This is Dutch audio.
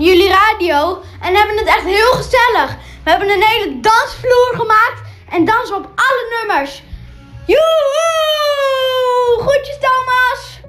jullie radio en hebben het echt heel gezellig. We hebben een hele dansvloer gemaakt en dansen op alle nummers. Joehoe! Groetjes dan!